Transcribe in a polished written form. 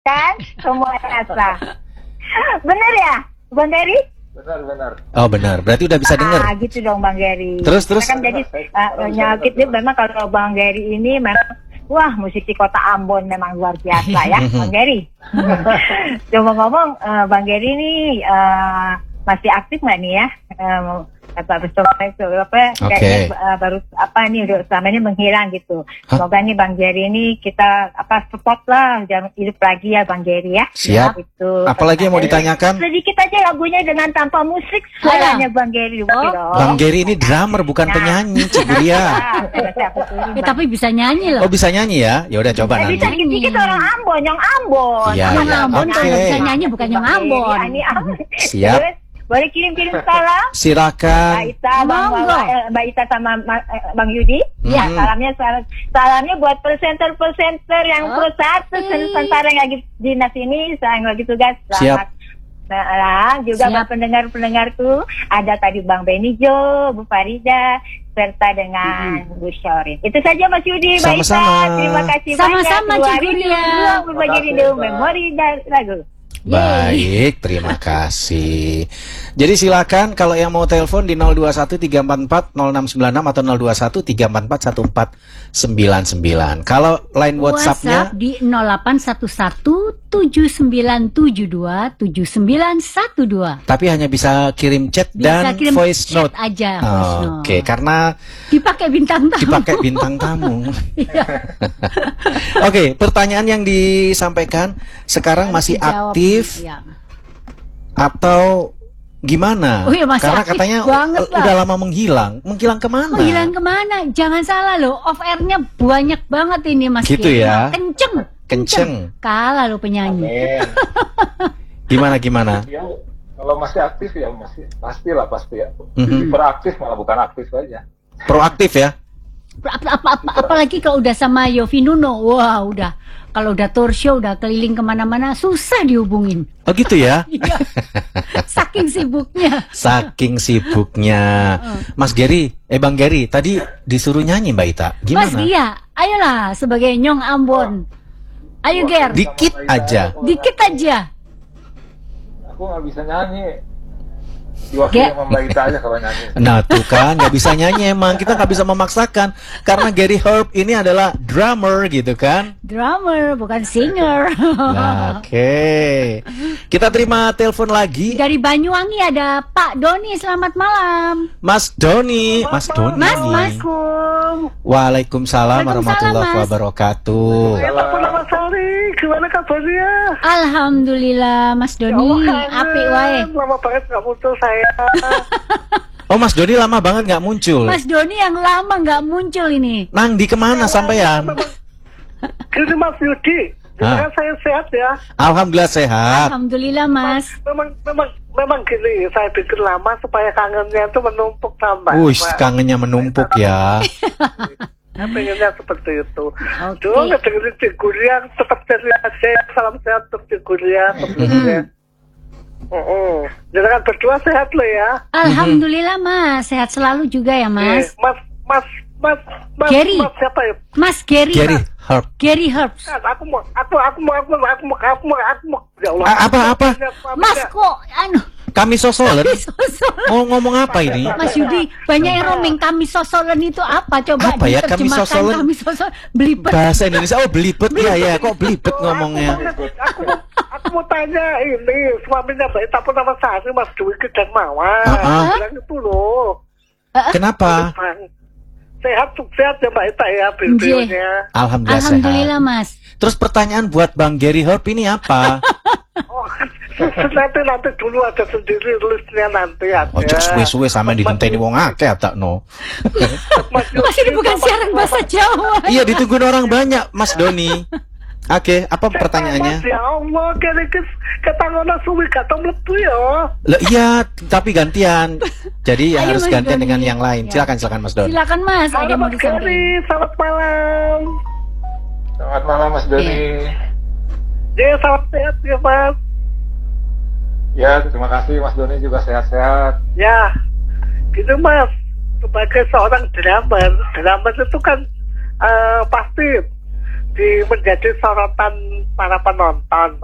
kan? Semua rasa. Bener ya, Bang Gary? Benar. Oh benar, berarti udah bisa dengar. Gitu dong Bang Gary. Terus. Kan jadi nyakit dia memang kalau Bang Gary ini memang wah musisi kota Ambon memang luar biasa ya Bang Gary. Coba ngomong Bang Gary ini masih aktif nggak nih ya? Kayaknya baru udah selama ini menghilang gitu. Semoga nih Bang Gary ini kita support lah, jangan hidup lagi ya Bang Gary ya. Siap. Gitu. Apalagi yang mau ditanyakan? Sedikit aja lagunya dengan tanpa musik suaranya Bang Gary. Bang Gary ini drummer bukan penyanyi, Ciburia. Tapi bisa nyanyi loh. Oh bisa nyanyi ya? Ya udah coba nanti. Bisa dikit orang Ambon, yang Ambon. Iya. Ambon kalau bisa nyanyi bukan yang Ambon. Siap. Boleh kirim salam? Silakan. Mbak Ita sama Bang Yudi. Ya, salamnya buat presenter yang persatu sementara yang lagi dinas ini, yang lagi tugas. Siap. Juga buat pendengar-pendengarku, ada tadi Bang Benijo, Bu Farida, serta dengan Bu Syorin. Itu saja Mas Yudi, Mbak Ita. Terima kasih banyak. Sama-sama Ciburia. Berbagi rindu memori dan lagu. Baik, terima kasih. Jadi silakan kalau yang mau telepon di 0213440696 atau 0213441499. Kalau line WhatsApp-nya di 0811-7972-7912. Tapi hanya bisa kirim chat dan kirim voice chat note aja. Oke, karena dipakai bintang tamu. Oke, pertanyaan yang disampaikan sekarang masih aktif atau gimana? Oh iya, karena katanya udah lama menghilang. Menghilang kemana? Jangan salah loh, off airnya banyak banget ini Mas. Gitu ya. Kenceng. Kalah lo penyanyi. Gimana? Ya, kalau masih aktif ya pasti ya. Proaktif malah bukan aktif aja. Proaktif ya. Apalagi kalau udah sama Yofi Nuno, wah udah. Kalau udah tour show, udah keliling kemana-mana, susah dihubungin. Oh gitu ya? Saking sibuknya. Mas Gary, Bang Gary, tadi disuruh nyanyi Mbak Ita. Gimana? Mas iya, ayolah sebagai Nyong Ambon. Ayo Ger. Dikit aja. Aku nggak bisa nyanyi. Diwakili sama Mbak Ita aja kalau nyanyi. Nah tuh kan nggak bisa nyanyi emang, kita nggak bisa memaksakan karena Gary Herb ini adalah drummer gitu kan. Drummer bukan singer. Oke. Kita terima telepon lagi. Dari Banyuwangi ada Pak Doni, selamat malam. Mas Doni. Waalaikumsalam warahmatullahi wabarakatuh. Gimana kabarnya? Alhamdulillah Mas Doni, apik wae. Lama banget nggak muncul saya. Oh Mas Doni lama banget nggak muncul. Mas Doni yang lama nggak muncul ini. Nang di kemana sampean? Gini Mas Yudi, gimana saya sehat ya? Alhamdulillah sehat. Alhamdulillah Mas. Memang gini, saya bikin lama supaya kangennya itu menumpuk tambah. Kangennya menumpuk ya. Saya pengennya seperti itu. Dulu ngedengerin Ciguria, tetap jadi aja. Salam sehat untuk Ciguria. Jadi kan berdua sehat lo ya. Alhamdulillah Mas, sehat selalu juga ya Mas. Mas Gary. Mas siapa ya? Mas Gary. Gary Herb. Aku mau. Ya Allah. Apa? Mas kok kami sosolen? Mau ngomong apa ini? Mas Yudi, banyak yang roaming kami sosolen itu apa? Coba apa ya kami sosolen? Belibet. Bahasa Indonesia, belibet ya. Kok belibet ngomongnya? Aku mau tanya ini, suaminya Mbak Ita pun nama saya Mas Dwi dan Mawar. Bilang itu loh. Kenapa? Sehat ya Mbak Ita ya beliaunya. Alhamdulillah sehat. Mas. Terus pertanyaan buat Bang Gary Herb ini apa? Nanti dulu ada sendiri listnya nanti ya. Suwe-suwe sama ditenteni wong akeh tak no. Mas ini bukan siaran bahasa Jawa. Iya ditungguin orang banyak Mas Doni. Oke, apa pertanyaannya? Ya Allah, ketangona suwi kata mlebu ya. Lah iya, tapi gantian. Jadi harus gantian dengan yang lain. Silakan Mas Doni. Silakan Mas, ada mau disampaikan. Selamat malam. Selamat malam Mas Doni. Ya, salam sehat ya Mas. Ya, terima kasih Mas Doni juga sehat-sehat. Ya, gitu Mas. Sebagai seorang drummer itu kan pasti menjadi sorotan para penonton.